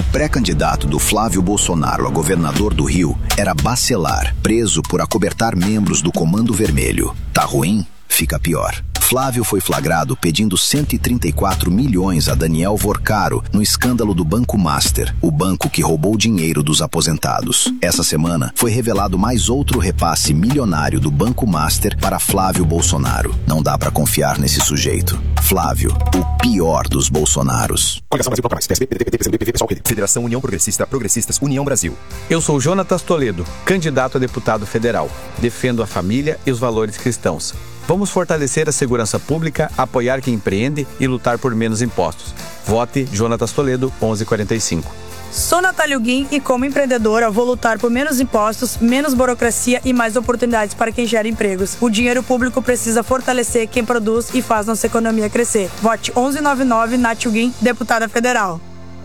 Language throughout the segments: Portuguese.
pré-candidato do Flávio Bolsonaro a governador do Rio era Bacelar, preso por acobertar membros do Comando Vermelho. Tá ruim? Fica pior. Flávio foi flagrado pedindo 134 milhões a Daniel Vorcaro no escândalo do Banco Master, o banco que roubou dinheiro dos aposentados. Essa semana foi revelado mais outro repasse milionário do Banco Master para Flávio Bolsonaro. Não dá pra confiar nesse sujeito. Flávio, o pior dos Bolsonaros. Coligação Brasil Proclamais. PSB, PDT, PSB, PV, PSOL, Federação União Progressista, Progressistas, União Brasil. Eu sou Jonatas Toledo, candidato a deputado federal. Defendo a família e os valores cristãos. Vamos fortalecer a segurança pública, apoiar quem empreende e lutar por menos impostos. Vote Jonatas Toledo, 1145. Sou Natália Guim e, como empreendedora, vou lutar por menos impostos, menos burocracia e mais oportunidades para quem gera empregos. O dinheiro público precisa fortalecer quem produz e faz nossa economia crescer. Vote 1199, Natália Guim, deputada federal.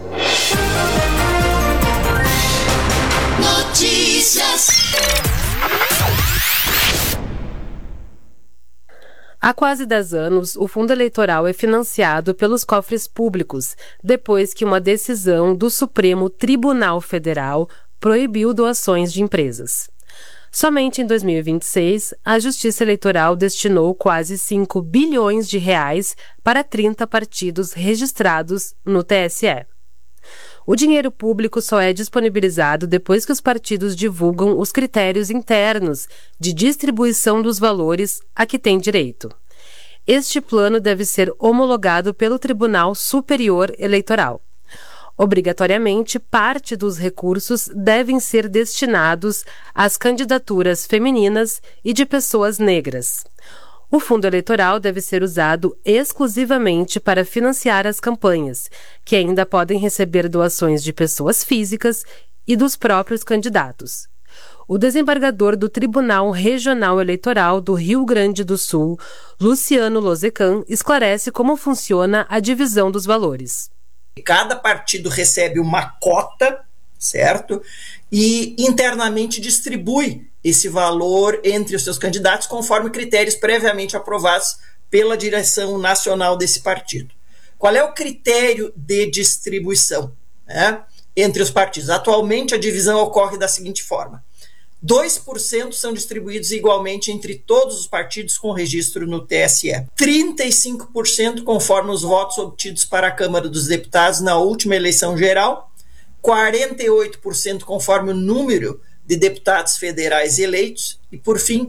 Notícias. Há quase 10 anos, o fundo eleitoral é financiado pelos cofres públicos, depois que uma decisão do Supremo Tribunal Federal proibiu doações de empresas. Somente em 2026, a Justiça Eleitoral destinou quase 5 bilhões de reais para 30 partidos registrados no TSE. O dinheiro público só é disponibilizado depois que os partidos divulgam os critérios internos de distribuição dos valores a que têm direito. Este plano deve ser homologado pelo Tribunal Superior Eleitoral. Obrigatoriamente, parte dos recursos devem ser destinados às candidaturas femininas e de pessoas negras. O fundo eleitoral deve ser usado exclusivamente para financiar as campanhas, que ainda podem receber doações de pessoas físicas e dos próprios candidatos. O desembargador do Tribunal Regional Eleitoral do Rio Grande do Sul, Luciano Lozecan, esclarece como funciona a divisão dos valores. Cada partido recebe uma cota, certo? E internamente distribui esse valor entre os seus candidatos conforme critérios previamente aprovados pela direção nacional desse partido. Qual é o critério de distribuição, né, entre os partidos? Atualmente a divisão ocorre da seguinte forma: 2% são distribuídos igualmente entre todos os partidos com registro no TSE. 35% conforme os votos obtidos para a Câmara dos Deputados na última eleição geral. 48% conforme o número de deputados federais eleitos. E, por fim,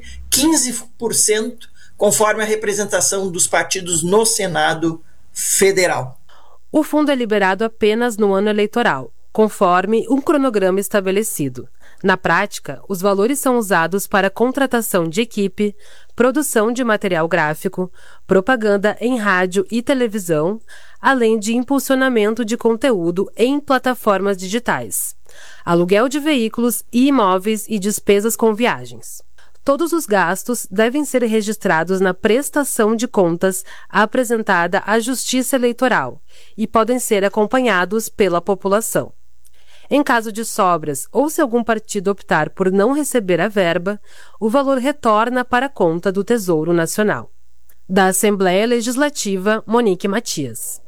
15% conforme a representação dos partidos no Senado Federal. O fundo é liberado apenas no ano eleitoral, conforme um cronograma estabelecido. Na prática, os valores são usados para contratação de equipe, produção de material gráfico, propaganda em rádio e televisão, além de impulsionamento de conteúdo em plataformas digitais, aluguel de veículos e imóveis e despesas com viagens. Todos os gastos devem ser registrados na prestação de contas apresentada à Justiça Eleitoral e podem ser acompanhados pela população. Em caso de sobras ou se algum partido optar por não receber a verba, o valor retorna para a conta do Tesouro Nacional. Da Assembleia Legislativa, Monique Matias.